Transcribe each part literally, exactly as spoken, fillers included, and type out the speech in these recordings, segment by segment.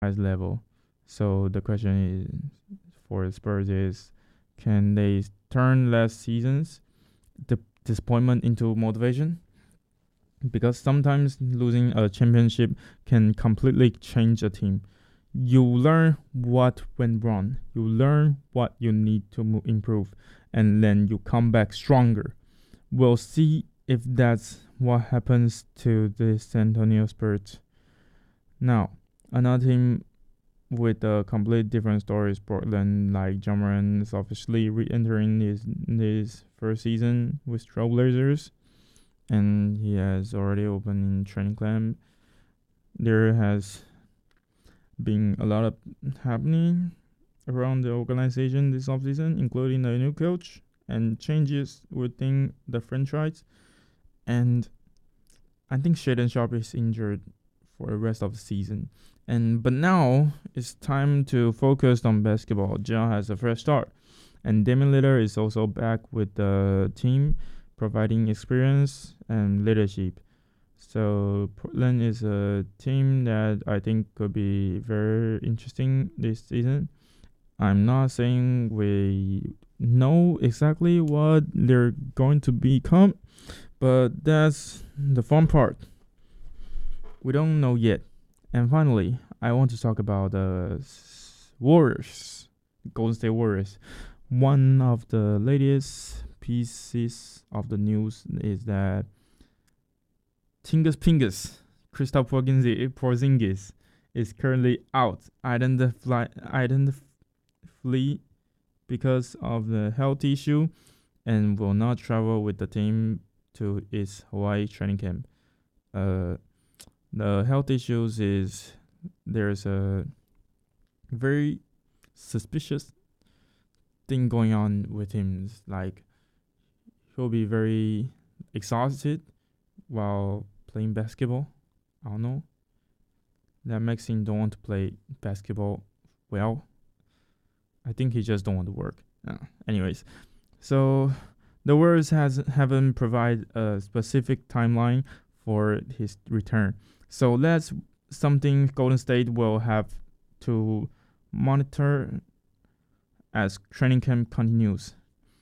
highest level. So the question is for Spurs is, can they turn last season's di- disappointment into motivation? Because sometimes losing a championship can completely change a team. You learn what went wrong, you learn what you need to mo- improve, and then you come back stronger. We'll see if that's what happens to the San Antonio Spurs. Now, another team with a complete different story is Portland. Like Jamoran is officially re-entering his his first season with Trailblazers, and he has already opened in training camp. There has been a lot of happening around the organization this offseason, including a new coach and changes within the franchise. And I think Shaden Sharp is injured for the rest of the season. And but now it's time to focus on basketball. Ja has a fresh start, and Damian Lillard is also back with the team, providing experience and leadership. So Portland is a team that I think could be very interesting this season. I'm not saying we know exactly what they're going to become, but that's the fun part. We don't know yet. And finally, I want to talk about the Warriors, Golden State Warriors. One of the latest pieces of the news is that Tingus Pingus, Kristaps Porzingis, is currently out identify, identically because of the health issue and will not travel with the team to its Hawaii training camp. Uh, the health issues is there's a very suspicious thing going on with him. It's like he'll be very exhausted while playing basketball. I don't know. That makes him don't want to play basketball well. I think he just don't want to work. Uh, anyways, so the Warriors has haven't provided a specific timeline for his return. So that's something Golden State will have to monitor as training camp continues.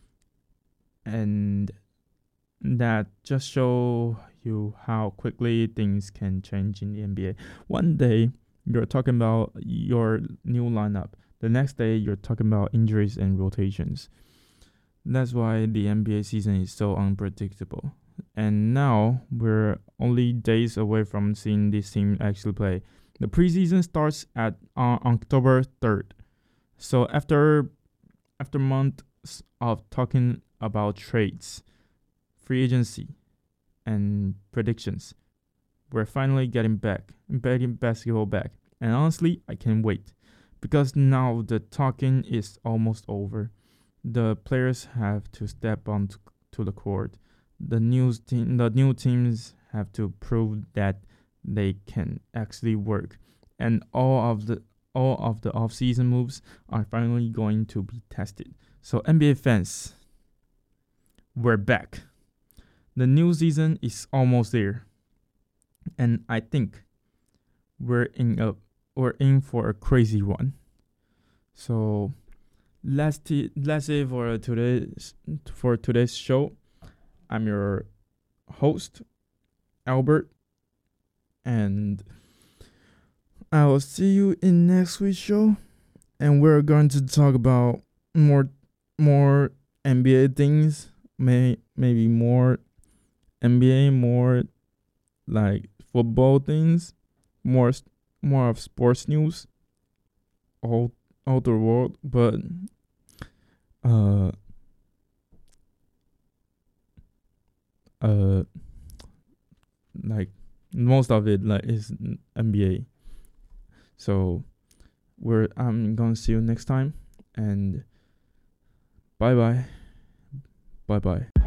And that just show you how quickly things can change in the N B A. One day you're talking about your new lineup. The next day you're talking about injuries and rotations. That's why the N B A season is so unpredictable. And now we're only days away from seeing this team actually play. The preseason starts at uh, October third. So after after months of talking about trades, free agency, and predictions, we're finally getting back, getting basketball back. And honestly, I can't wait because now the talking is almost over. The players have to step onto to the court. The new team, the new teams have to prove that they can actually work, and all of the all of the off-season moves are finally going to be tested. So N B A fans, we're back. The new season is almost there, and I think we're in a we're in for a crazy one. So let's t- let's say for today's for today's show, I'm your host Albert, and I will see you in next week's show, and we're going to talk about more more N B A things, may maybe more N B A, more like football things, more more of sports news, all all the world, but uh uh like most of it like is N B A. So we're I'm gonna see you next time, and bye bye bye bye.